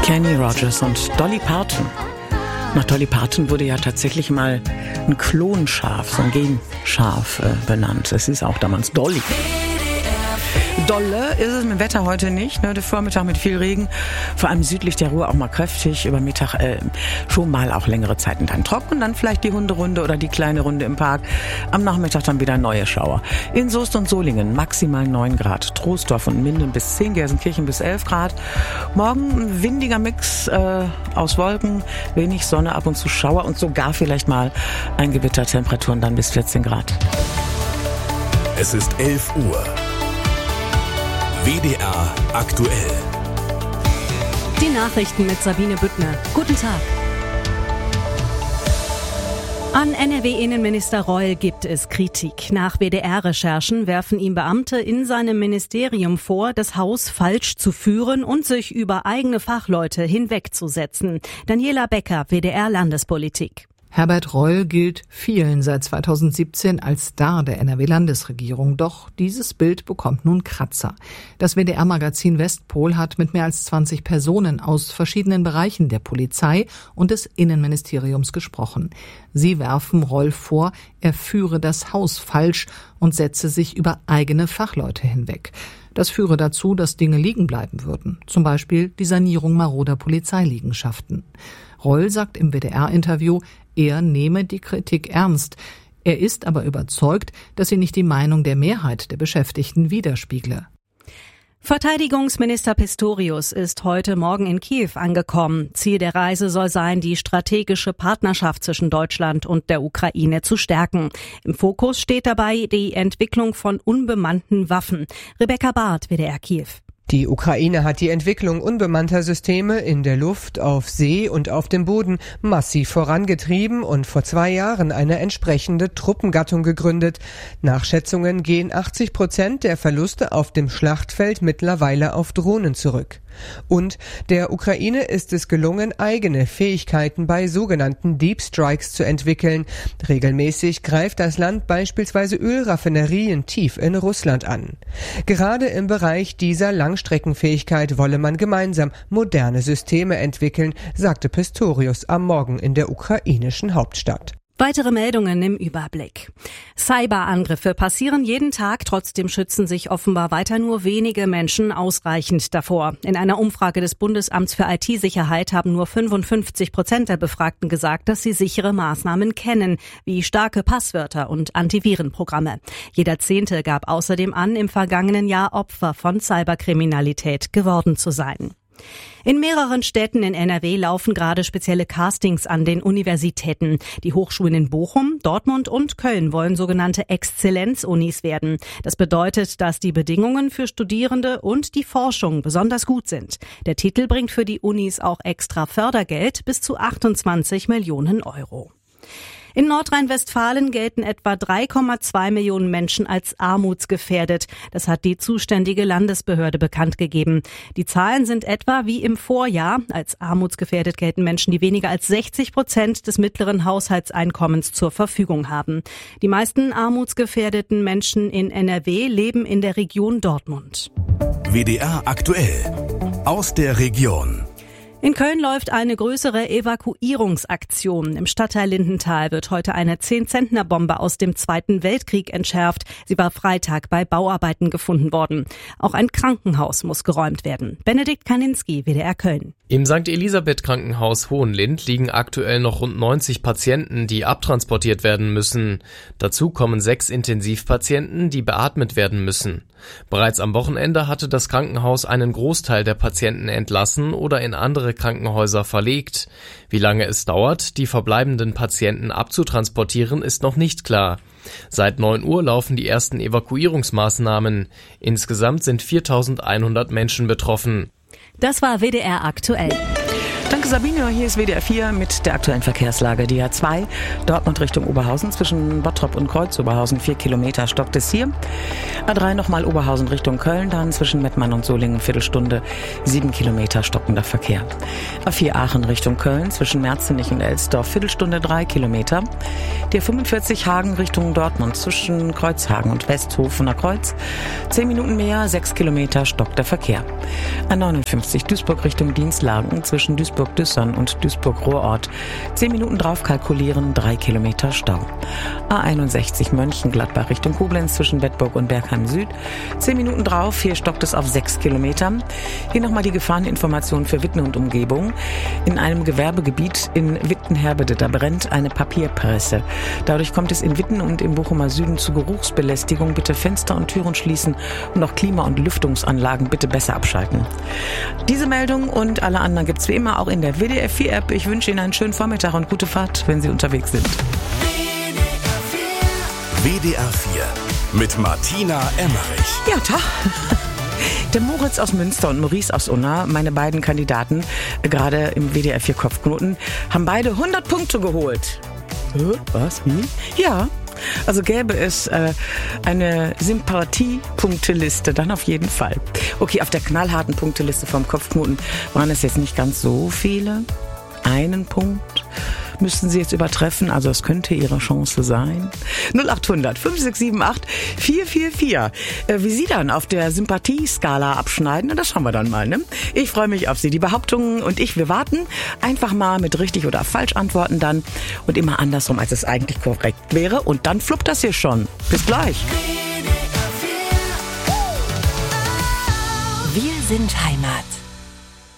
Kenny Rogers und Dolly Parton. Nach Dolly Parton wurde ja tatsächlich mal ein Klonschaf, so ein Genschaf benannt. Es ist auch damals Dolly. Dolle ist es mit dem Wetter heute nicht. Der Vormittag mit viel Regen, vor allem südlich der Ruhr auch mal kräftig. Über Mittag schon mal auch längere Zeiten dann trocken. Dann vielleicht die Hunderunde oder die kleine Runde im Park. Am Nachmittag dann wieder neue Schauer. In Soest und Solingen maximal 9 Grad. Troisdorf und Minden bis 10, Gelsenkirchen bis 11 Grad. Morgen ein windiger Mix aus Wolken, wenig Sonne, ab und zu Schauer und sogar vielleicht mal ein Gewitter. Temperaturen dann bis 14 Grad. Es ist 11 Uhr. WDR aktuell. Die Nachrichten mit Sabine Büttner. Guten Tag. An NRW-Innenminister Reul gibt es Kritik. Nach WDR-Recherchen werfen ihm Beamte in seinem Ministerium vor, das Haus falsch zu führen und sich über eigene Fachleute hinwegzusetzen. Daniela Becker, WDR-Landespolitik. Herbert Reul gilt vielen seit 2017 als Star der NRW-Landesregierung. Doch dieses Bild bekommt nun Kratzer. Das WDR-Magazin Westpol hat mit mehr als 20 Personen aus verschiedenen Bereichen der Polizei und des Innenministeriums gesprochen. Sie werfen Reul vor, er führe das Haus falsch und setze sich über eigene Fachleute hinweg. Das führe dazu, dass Dinge liegen bleiben würden. Zum Beispiel die Sanierung maroder Polizeiliegenschaften. Reul sagt im WDR-Interview, er nehme die Kritik ernst. Er ist aber überzeugt, dass sie nicht die Meinung der Mehrheit der Beschäftigten widerspiegle. Verteidigungsminister Pistorius ist heute Morgen in Kiew angekommen. Ziel der Reise soll sein, die strategische Partnerschaft zwischen Deutschland und der Ukraine zu stärken. Im Fokus steht dabei die Entwicklung von unbemannten Waffen. Rebecca Barth, WDR Kiew. Die Ukraine hat die Entwicklung unbemannter Systeme in der Luft, auf See und auf dem Boden massiv vorangetrieben und vor 2 Jahren eine entsprechende Truppengattung gegründet. Nach Schätzungen gehen 80% der Verluste auf dem Schlachtfeld mittlerweile auf Drohnen zurück. Und der Ukraine ist es gelungen, eigene Fähigkeiten bei sogenannten Deep Strikes zu entwickeln. Regelmäßig greift das Land beispielsweise Ölraffinerien tief in Russland an. Gerade im Bereich dieser Langstreckenfähigkeit wolle man gemeinsam moderne Systeme entwickeln, sagte Pistorius am Morgen in der ukrainischen Hauptstadt. Weitere Meldungen im Überblick. Cyberangriffe passieren jeden Tag, trotzdem schützen sich offenbar weiter nur wenige Menschen ausreichend davor. In einer Umfrage des Bundesamts für IT-Sicherheit haben nur 55% der Befragten gesagt, dass sie sichere Maßnahmen kennen, wie starke Passwörter und Antivirenprogramme. Jeder 10. gab außerdem an, im vergangenen Jahr Opfer von Cyberkriminalität geworden zu sein. In mehreren Städten in NRW laufen gerade spezielle Castings an den Universitäten. Die Hochschulen in Bochum, Dortmund und Köln wollen sogenannte Exzellenzunis werden. Das bedeutet, dass die Bedingungen für Studierende und die Forschung besonders gut sind. Der Titel bringt für die Unis auch extra Fördergeld bis zu 28 Millionen Euro. In Nordrhein-Westfalen gelten etwa 3,2 Millionen Menschen als armutsgefährdet. Das hat die zuständige Landesbehörde bekannt gegeben. Die Zahlen sind etwa wie im Vorjahr. Als armutsgefährdet gelten Menschen, die weniger als 60% des mittleren Haushaltseinkommens zur Verfügung haben. Die meisten armutsgefährdeten Menschen in NRW leben in der Region Dortmund. WDR aktuell. Aus der Region. In Köln läuft eine größere Evakuierungsaktion. Im Stadtteil Lindenthal wird heute eine 10-Zentner-Bombe aus dem Zweiten Weltkrieg entschärft. Sie war Freitag bei Bauarbeiten gefunden worden. Auch ein Krankenhaus muss geräumt werden. Benedikt Kaninski, WDR Köln. Im St. Elisabeth Krankenhaus Hohenlind liegen aktuell noch rund 90 Patienten, die abtransportiert werden müssen. Dazu kommen 6 Intensivpatienten, die beatmet werden müssen. Bereits am Wochenende hatte das Krankenhaus einen Großteil der Patienten entlassen oder in andere Krankenhäuser verlegt. Wie lange es dauert, die verbleibenden Patienten abzutransportieren, ist noch nicht klar. Seit 9 Uhr laufen die ersten Evakuierungsmaßnahmen. Insgesamt sind 4.100 Menschen betroffen. Das war WDR aktuell. Danke Sabine, hier ist WDR 4 mit der aktuellen Verkehrslage. Die A2 Dortmund Richtung Oberhausen zwischen Bottrop und Kreuz-Oberhausen 4 Kilometer stockt es hier. A3 nochmal Oberhausen Richtung Köln, dann zwischen Mettmann und Solingen Viertelstunde 7 Kilometer stockender Verkehr. A4 Aachen Richtung Köln zwischen Merzenich und Elsdorf Viertelstunde 3 Kilometer. Der 45 Hagen Richtung Dortmund zwischen Kreuzhagen und Westhofener Kreuz 10 Minuten mehr, 6 Kilometer stockt der Verkehr. A59 Duisburg Richtung Dienstlagen zwischen Duisburg-Düssern und Duisburg-Rohrort 10 Minuten drauf kalkulieren, 3 Kilometer Stau. A61 Mönchengladbach Richtung Koblenz zwischen Bedburg und Bergheim Süd 10 Minuten drauf, hier stockt es auf 6 Kilometer. Hier nochmal die Gefahreninformation für Witten und Umgebung. In einem Gewerbegebiet in Wittenherbede, da brennt eine Papierpresse. Dadurch kommt es in Witten und im Bochumer Süden zu Geruchsbelästigung. Bitte Fenster und Türen schließen und auch Klima- und Lüftungsanlagen bitte besser abschalten. Diese Meldung und alle anderen gibt's wie immer auch in der WDR 4 App. Ich wünsche Ihnen einen schönen Vormittag und gute Fahrt, wenn Sie unterwegs sind. WDR 4 mit Martina Emmerich. Ja, Tag. Der Moritz aus Münster und Maurice aus Unna, meine beiden Kandidaten, gerade im WDR 4 Kopfknoten, haben beide 100 Punkte geholt. Was? Ja. Also gäbe es eine Sympathie-Punkteliste, dann auf jeden Fall. Okay, auf der knallharten Punkteliste vom Kopfknoten waren es jetzt nicht ganz so viele. Einen Punkt müssten Sie jetzt übertreffen, also es könnte Ihre Chance sein. 0800 5678 444. Wie Sie dann auf der Sympathieskala abschneiden, das schauen wir dann mal. Ne? Ich freue mich auf Sie. Die Behauptungen und ich, wir warten einfach mal mit richtig oder falsch antworten dann und immer andersrum, als es eigentlich korrekt wäre. Und dann fluppt das hier schon. Bis gleich. Wir sind Heimat.